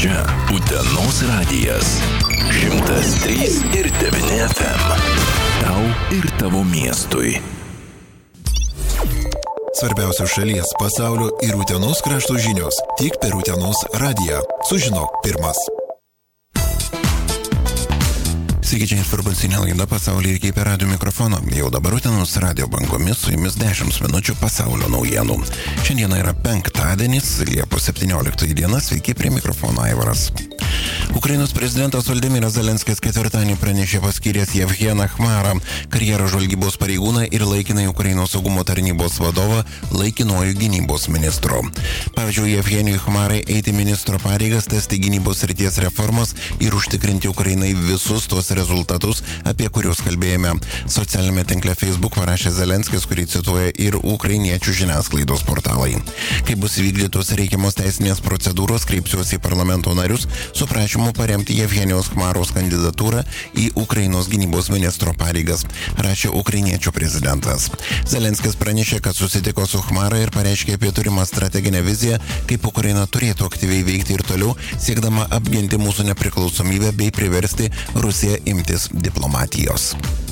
Čia Utenos radijas 103,9 FM. Tau ir tavo miestui. Svarbiausios šalies, pasaulio ir Utenos krašto žinios tik per Utenos radiją. Sužinok pirmas. Sveiki, čia informacinė laida pasaulyje iki per radio mikrofono. Jau dabar Utenos radio bangomis su jumis 10 minučių pasaulio naujienų. Šiandieną yra penktadienis, Liepos 17 diena. Sveiki, prie mikrofono Aivaras. Ukrainos prezidentas Volodymyras Zelenskis ketvirtadienį pranešė paskyręs Jevgeną Chmarą, karjeros žvalgybos pareigūną ir laikinai Ukrainos saugumo tarnybos vadovą laikinuoju gynybos ministru. Pavyzdžiui, Jevgenijui Chmarai eiti ministro pareigas, tęsti gynybos srities reformas ir užtikrinti Ukrainai visus tos rezultatus, apie kuriuos kalbėjome. Socialinėme tinkle Facebook parašė Zelenskis, kurį cituoja ir ukrainiečių žiniasklaidos portalai. Kai bus vykdytos reikiamos teisinės procedūros, kreipsiuosi į parlamento narius su prašymu paremti Jevgenijos Chmaros kandidatūrą į Ukrainos gynybos ministro pareigas, rašė ukrainiečių prezidentas. Zelenskis pranešė, kad susitiko su Chmara ir pareiškė apie turimą strateginę viziją, kaip Ukraina turėtų aktyviai veikti ir toliau, siekdama apginti mūsų nepriklausomybę bei priversti Rusiją imtis diplomatijos.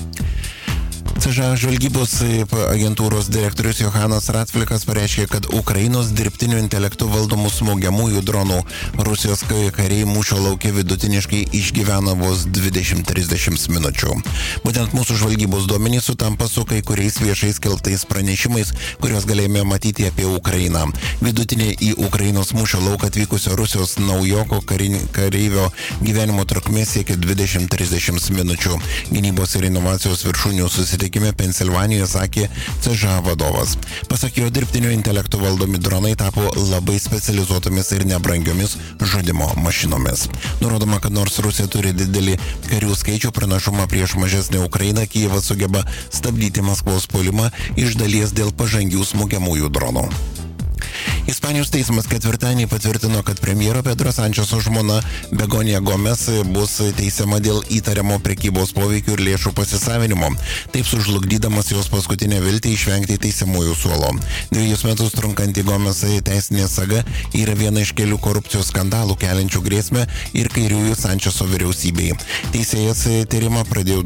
CŽA žvalgybos agentūros direktorius Johanas Ratflikas pareiškė, kad Ukrainos dirbtiniu intelektu valdomų smogiamųjų dronų Rusijos kariai mūšio lauke vidutiniškai išgyvena vos 20-30 minučių. Būtent mūsų žvalgybos duomenys sutampa su kai kuriais viešai skelbtais pranešimais, kuriuos galėjome matyti apie Ukrainą. Vidutinė į Ukrainos mūšio lauką atvykusio Rusijos naujoko kareivio gyvenimo trukmė siekia 20-30 minučių. Gynybos ir inovacijos viršūnių susitikime Pensilvanijoje sakė CŽA vadovas. Pasak jo, dirbtinio intelekto valdomi dronai tapo labai specializuotomis ir nebrangiomis žudimo mašinomis. Nurodoma, kad nors Rusija turi didelį karių skaičių pranašumą prieš mažesnę Ukrainą, Kijevas sugeba stabdyti Maskvos puolimą iš dalies dėl pažangių smogiamųjų dronų. Ispanijos teismas ketvirtadienį patvirtino, kad premjero Pedro Sančeso žmona Begonija Gomes bus teisiama dėl įtariamo prekybos poveikių ir lėšų pasisavinimo, taip sužlugdydamas jos paskutinę viltį išvengti teisiamųjų suolo. 2 metus trunkanti Gomes teisinė saga yra viena iš kelių korupcijos skandalų keliančių grėsmę ir kairiųjų Sančeso vyriausybei. Teisėjas tyrimą pradėjo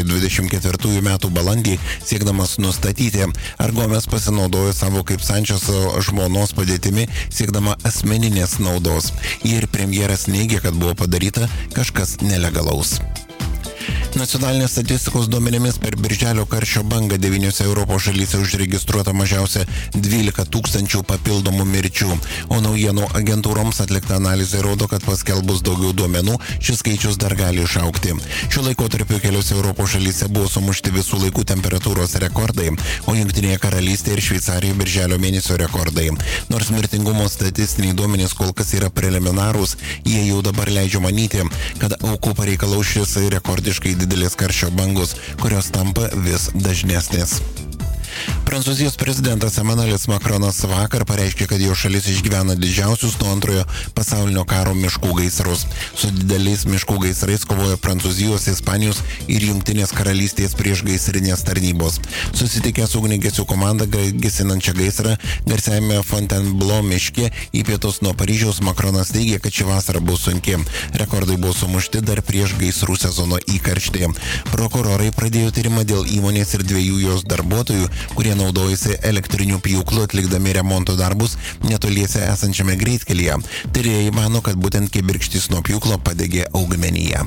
2024 metų balandį, siekdamas nustatyti, ar Gomes pasinaudojo savo kaip Sančeso žmonos padėtimi, siekdama asmeninės naudos. Ir premjeras neigia, kad buvo padaryta kažkas nelegalaus. Nacionalinės statistikos duomenimis per birželio karščio bangą 9 Europos šalyse užregistruota mažiausia 12 000 papildomų mirčių, o naujienų agentūroms atlikta analizė rodo, kad paskelbus daugiau duomenų, šis skaičius dar gali išaugti. Šiuo laikotarpiu keliose Europos šalyse buvo sumušti visų laikų temperatūros rekordai, o Jungtinėje karalystėje ir Šveicarijoje birželio mėnesio rekordai. Nors mirtingumo statistiniai duomenys kol kas yra preliminarūs, jie jau dabar leidžia manyti, kad aukų pareikalaus šis rekordiškai didelės karščio bangos, kurios tampa vis dažnesnės. Prancūzijos prezidentas Emmanuelis Macronas vakar pareiškė, kad jo šalis išgyvena didžiausius nuo antrojo pasaulinio karo miškų gaisrus. Su dideliais miškų gaisrais kovoja Prancūzijos, Ispanijos ir Jungtinės karalystės priešgaisrinės tarnybos. Susitikęs ugniagesių komanda gesinančią gaisrą garsiajame Fontainebleau miške į pietus nuo Paryžiaus, Macronas teigė, kad ši vasara bus sunki. Rekordai buvo sumušti dar prieš gaisrų sezono įkarštį. Prokurorai pradėjo tyrimą dėl įmonės ir 2 jos darbuotojų, kurie naudojasi elektriniu pjūklu atlikdami remonto darbus netoliese esančiame greitkelyje. Tyrėjai mano, kad būtent kibirkštys nuo pjūklo padegė augmeniją.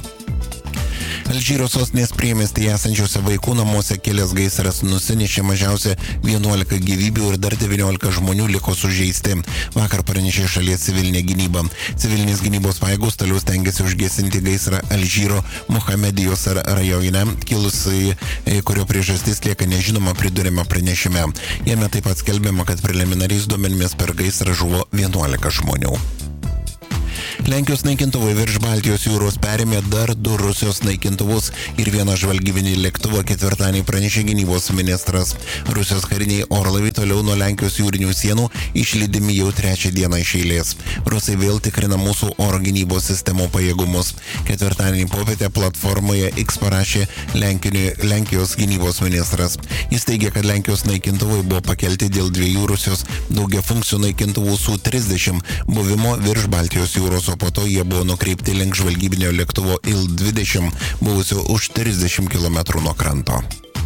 Alžyro sostinės priemiestyje esančiuose vaikų namuose kilęs gaisras nusinešė mažiausiai 11 gyvybių ir dar 19 žmonių liko sužeisti. Vakar pranešė šalies civilinė gynyba. Civilinės gynybos pajėgos toliau stengiasi užgesinti gaisrą Alžyro Muhamedijos rajone, kilusai, kurio priežastis lieka nežinoma, pridurėme pranešime. Jame taip pat skelbiama, kad preliminariais duomenimis per gaisrą žuvo 11 žmonių. Lenkijos naikintuvai virš Baltijos jūros perėmė dar 2 Rusijos naikintuvus ir 1 žvalgybinį lėktuvą, ketvirtadienį pranešė gynybos ministras. Rusijos kariniai orlaiviai toliau nuo Lenkijos jūrinių sienų išlydimi jau 3 dieną iš eilės. Rusai vėl tikrina mūsų oro gynybos sistemų pajėgumus. Ketvirtadienį popietę platformoje X parašė Lenkijos gynybos ministras. Jis teigia, kad Lenkijos naikintuvai buvo pakelti dėl 2 Rusijos daugiafunkcių naikintuvų Su-30 buvimo virš Baltijos jūros po to jie buvo nukreipti link žvalgybinio lėktuvo Il-20, buvusio už 30 km nuo kranto.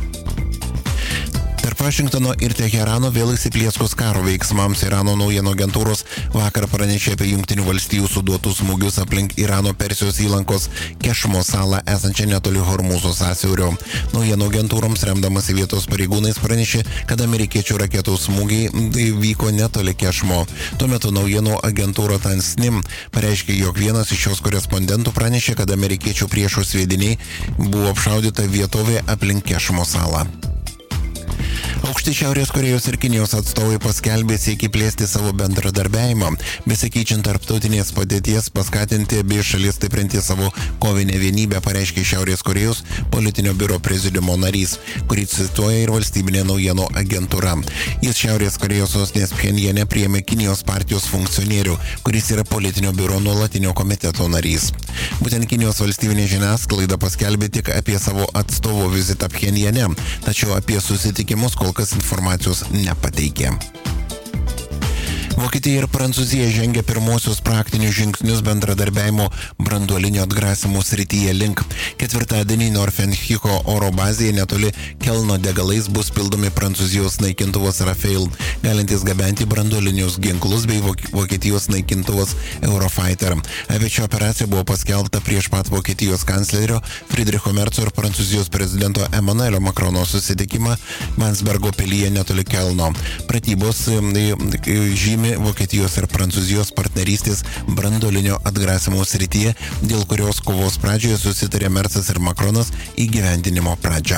Tarp Vašingtono ir Teherano vėl įsiplieskus karo veiksmams Irano naujienų agentūros vakar pranešė apie Jungtinių valstijų suduotus smūgius aplink Irano Persijos įlankos Kešmo salą esančią netoli Hormūzo sąsiaurio. Naujienų agentūroms remdamasi vietos pareigūnais pranešė, kad amerikiečių raketų smūgiai vyko netoli Kešmo. Tuo metu naujienų agentūra Tansnim pareiškė, jog vienas iš šios korespondentų pranešė, kad amerikiečių priešų sviediniai buvo apšaudyta vietovė aplink Kešmo salą. Aukšti Šiaurės Korėjos ir Kinijos atstovai paskelbė siekį plėsti savo bendradarbiavimą, besikeičiant tarptautinės padėties paskatinti abi šalis stiprinti savo kovinę vienybę, pareiškė Šiaurės Korėjos politinio biuro prezidiumo narys, kurį cituoja ir valstybinė naujienų agentūra. Jis Šiaurės Korėjos sostinės Pchenjane priėmė Kinijos partijos funkcionierių, kuris yra politinio biuro nuolatinio komiteto narys. Būtent Kinijos valstybinė žiniasklaida paskelbė tik apie savo atstovo vizitą Pchenjane, tačiau apie susitikimus kol kas informacijos nepateikė. Vokietija ir Prancūzija žengia pirmosius praktinius žingsnius bendradarbiavimo branduolinio atgrasimo srityje link. Ketvirtadienį Norfenchicho oro bazėje netoli Kelno degalais bus pildomi Prancūzijos naikintuvas Rafale, galintis gabenti branduolinius ginklus, bei Vokietijos naikintuvas Eurofighter. Apie šią operaciją buvo paskelbta prieš pat Vokietijos kanclerio Friedricho Merco ir Prancūzijos prezidento Emmanuelio Macrono susitikimą Mansbergo pilyje netoli Kelno. Pratybos žymi Vokietijos ir Prancūzijos partnerystės branduolinio atgrasimo srityje, dėl kurios kovos pradžioje susitarė Mercas ir Macronas įgyvendinimo pradžią.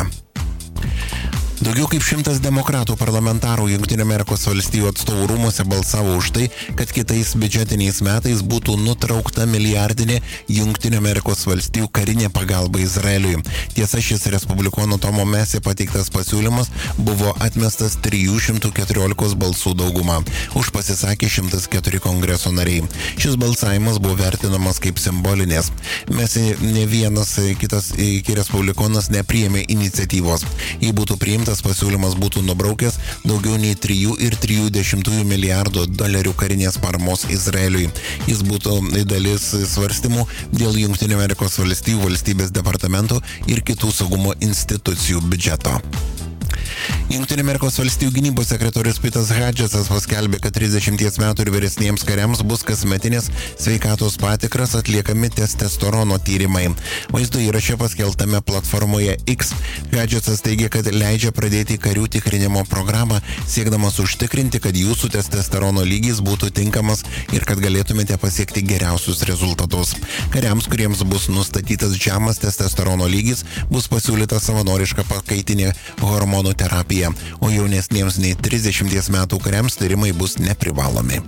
Daugiau kaip 100 demokratų parlamentarų Jungtinių Amerikos valstijų atstovų rūmuose balsavo už tai, kad kitais biudžetiniais metais būtų nutraukta milijardinė Jungtinių Amerikos valstijų karinė pagalba Izraeliui. Tiesa, šis respublikonų Tomo Messi pateiktas pasiūlymas buvo atmestas 314 balsų dauguma. Už pasisakė 104 kongreso nariai. Šis balsavimas buvo vertinamas kaip simbolinės. Messi ne vienas kitas respublikonas nepriėmė iniciatyvos. Jei būtų priimtas, pasiūlymas būtų nubraukęs daugiau nei 3,3 milijardo dolerių karinės paramos Izraeliui. Jis būtų dalis svarstymų dėl Jungtinių Amerikos valstijų valstybės departamento ir kitų saugumo institucijų biudžeto. Jungtinių Amerikos valstijų gynybos sekretorius Pitas Hadžesas paskelbė, kad 30 metų ir vyresniems kariams bus kasmetinės sveikatos patikras atliekami testosterono tyrimai. Vaizdo įraše paskelbtame platformoje X Hadžesas teigia, kad leidžia pradėti karių tikrinimo programą, siekdamas užtikrinti, kad jūsų testosterono lygis būtų tinkamas ir kad galėtumėte pasiekti geriausius rezultatus. Kariams, kuriems bus nustatytas žemas testosterono lygis, bus pasiūlyta savanoriška pakaitinė hormonų terapija, o jaunesniems nei 30 metų kariams tyrimai bus neprivalomi.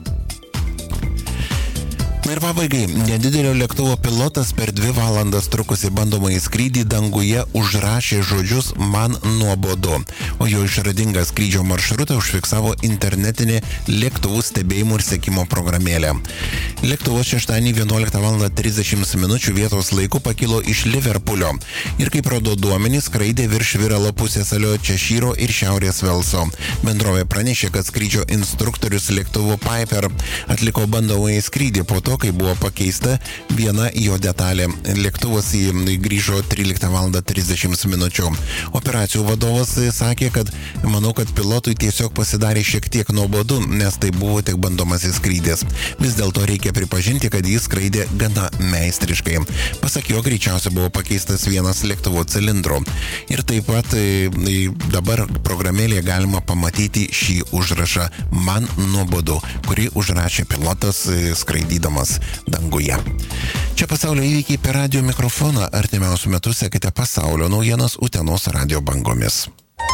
Ir pabaigai, nedidelio lėktuvo pilotas per 2 valandas trukusį bandomąjį skrydį danguje užrašė žodžius "man nuobodu", o jo išradingą skrydžio maršrutą užfiksavo internetinė lėktuvų stebėjimų ir sekimo programėlė. Lėktuvas šeštadienį 11:30 min. Vietos laiku pakilo iš Liverpulio ir, kaip rodo duomenys, skraidė virš Viralo pusiasalio Češyro ir Šiaurės Velso. Bendrovė pranešė, kad skrydžio instruktorius lėktuvo Piper atliko bandomąjį skrydį po to, kai buvo pakeista viena jo detalė. Lėktuvas grįžo 13:30 min. Operacijų vadovas sakė, kad manau, kad pilotui tiesiog pasidarė šiek tiek nuobodu, nes tai buvo tik bandomasis skrydis. Vis dėlto reikia pripažinti, kad jis skraidė gana meistriškai. Pasak jo, greičiausiai buvo pakeistas vienas lėktuvo cilindrų. Ir taip pat dabar programėlėje galima pamatyti šį užrašą "man nuobodu", kurį užrašė pilotas skraidydamas danguje. Čia pasaulio įvykiai per radio mikrofoną. Artimiausiu metu sekite pasaulio naujienas Utenos radio bangomis.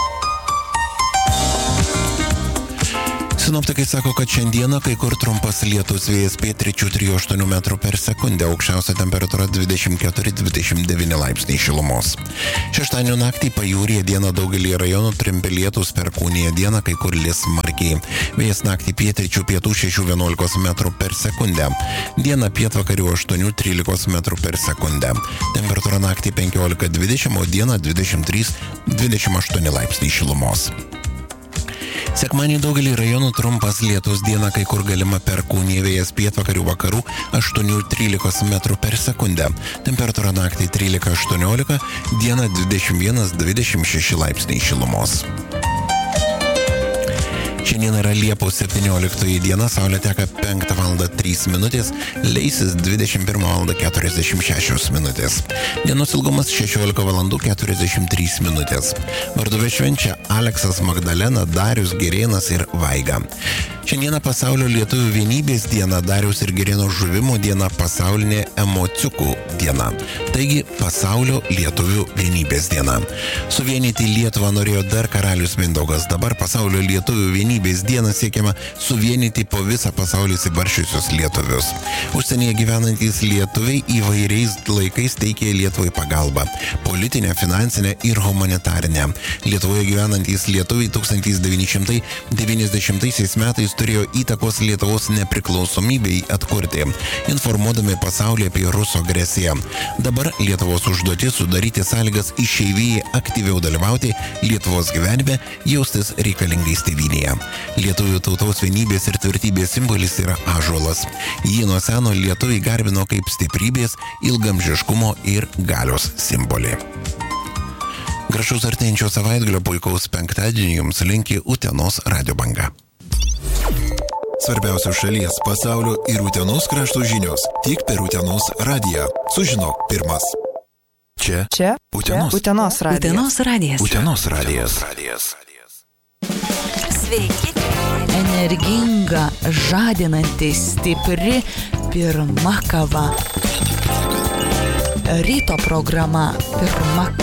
Sinoptikai sako, kad šiandieną kai kur trumpas lietus, vėjas pietryčių 3,8 metrų per sekundę, aukščiausia temperatūra 24-29 laipsniai šilumos. Šeštadienio naktį pajūryje dieną daugelį rajonų trumpi lietūs, Perkūnija dieną kai kur lis smarkiai. Vėjas naktį pietryčių pietų 6-11 metrų per sekundę. Dieną pietvakarių 8-13 metrų per sekundę. Temperatūra naktį 15-20, o dieną 23-28 laipsniai šilumos. Sekmadienį daugelį rajonų trumpas lietus, diena kai kur galima perkūnija, vėjas pietvakarių vakarų 8-13 metrų per sekundę. Temperatūra naktį 13-18, diena 21-26 laipsniai šilumos. Šiandien yra Liepos 17 diena, saulė teka 5:03, leisis 21:46. Dienos ilgumas 16:43. Varduvė švenčia Aleksas, Magdalena, Darius, Girėnas ir Vaiga. Šiandieną pasaulio lietuvių vienybės diena, Dariaus ir Girėno žuvimo diena, pasaulinė emociukų diena. Taigi pasaulio lietuvių vienybės diena. Suvienyti Lietuvą norėjo dar karalius Mindaugas, dabar pasaulio lietuvių vienybės dieną siekiama suvienyti po visą pasaulį įsibarsčiusius lietuvius. Užsienyje gyvenantys lietuviai įvairiais laikais teikė Lietuvai pagalbą – politinę, finansinę ir humanitarinę. Lietuvoje gyvenantys lietuviai 1990 metais turėjo įtakos Lietuvos nepriklausomybei atkurti, informuodami pasaulį apie Rusų agresiją. Dabar Lietuvos užduotis sudaryti sąlygas išeivijai aktyviau dalyvauti Lietuvos gyvenime, jaustis reikalingais tėvynėje. Lietuvių tautos vienybės ir tvirtybės simbolis yra ąžuolas. Jį nuo seno lietuviai garbino kaip stiprybės, ilgamžiškumo ir galios simbolį. Gražaus artėjančio savaitgalio, puikaus penktadienio jums linki Utenos radio banga. Svarbiausios šalies, pasaulio ir Utenos krašto žinios tik per Utenos radiją. Sužinok pirmas. Čia Utenos radijas. Utenos radijas. Utenos radijas. Sveiki. Energinga, žadinanti, stipri, pirma kava. Ryto programa pirma